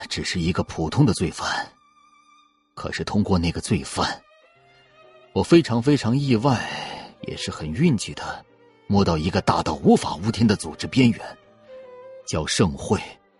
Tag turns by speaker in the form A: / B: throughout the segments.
A: 只是一个普通的罪犯。可是通过那个罪犯，我非常非常意外，也是很运气的，摸到一个大到无法无天的组织边缘，叫圣会。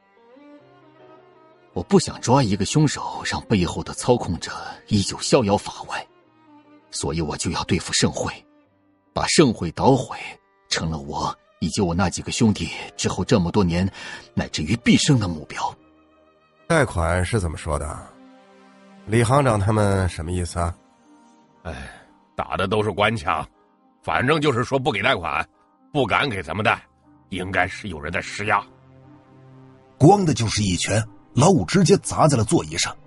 A: 我不想抓一个凶手，让背后的操控者依旧逍遥法外，所以我就要对付圣会，把圣会捣毁，成了我以及我那几个兄弟之后这么多年乃至于毕生的目标。
B: 贷款是怎么说的？李行长他们什么意思啊？
C: 打的都是官腔，反正就是说不给贷款，不敢给咱们贷，应该是有人在施压。
D: 咣的就是一拳，老五直接砸在了座椅上。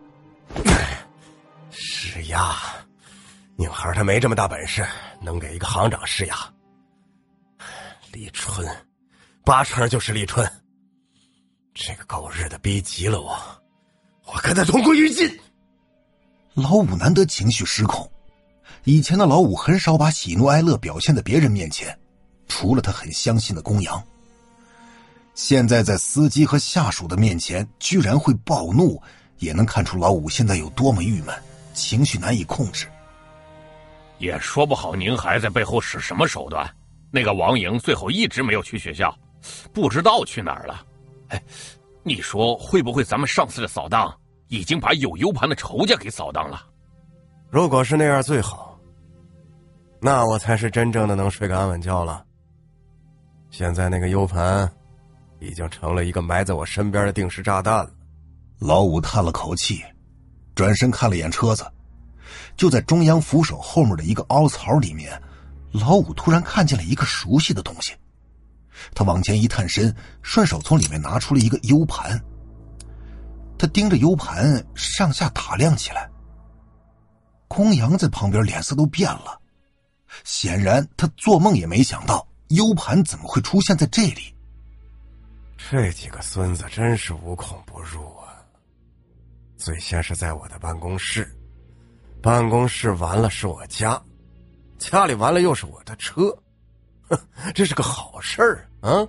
B: 施压？宁孩他没这么大本事，能给一个行长施压。李春，8成就是李春。这个狗日的逼急了我跟他同归于尽。
D: 老五难得情绪失控，以前的老五很少把喜怒哀乐表现在别人面前，除了他很相信的公羊。现在在司机和下属的面前居然会暴怒，也能看出老五现在有多么郁闷，情绪难以控制。
C: 也说不好宁还在背后使什么手段。那个王莹最后一直没有去学校，不知道去哪儿了。你说会不会咱们上次的扫荡已经把有 U 盘的仇家给扫荡了？
B: 如果是那样最好，那我才是真正的能睡个安稳觉了。现在那个 U 盘已经成了一个埋在我身边的定时炸弹了。
D: 老五叹了口气，转身看了眼车子，就在中央扶手后面的一个凹槽里面，老五突然看见了一个熟悉的东西。他往前一探身，顺手从里面拿出了一个 U 盘。他盯着 U 盘上下打量起来。公羊在旁边脸色都变了，显然他做梦也没想到 U 盘怎么会出现在这里。
B: 这几个孙子真是无孔不入啊！最先是在我的办公室，办公室完了是我家，家里完了又是我的车，这是个好事儿啊！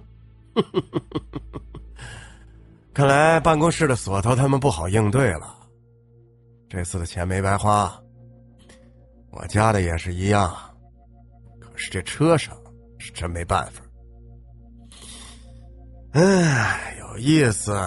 B: 看来办公室的锁头他们不好应对了，这次的钱没白花，我家的也是一样，可是这车上是真没办法。有意思，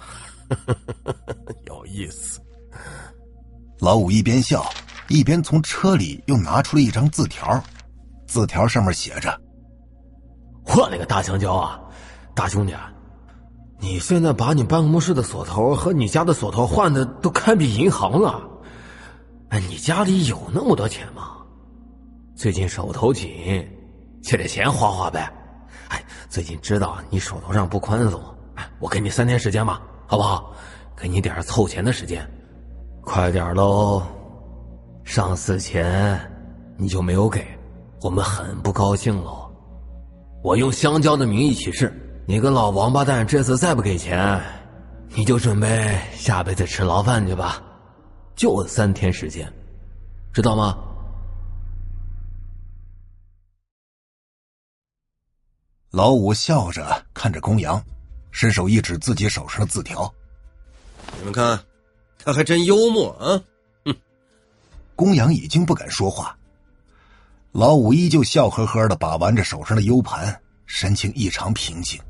B: 有意思。
D: 老五一边笑，一边从车里又拿出了一张字条，字条上面写着：
E: 我勒个大香蕉啊，大兄弟，你现在把你办公室的锁头和你家的锁头换的都堪比银行了。你家里有那么多钱吗？最近手头紧，借点钱花花呗。最近知道你手头上不宽松，我给你3天时间吧，好不好？给你点凑钱的时间，快点喽！上次钱你就没有给，我们很不高兴喽。我用香蕉的名义起誓，你个老王八蛋这次再不给钱，你就准备下辈子吃牢饭去吧。就3天时间，知道吗？
D: 老五笑着看着公羊，伸手一指自己手上的字条。
B: 你们看，他还真幽默啊！
D: 公羊已经不敢说话，老五依旧笑呵呵地把玩着手上的 U 盘，神情异常平静。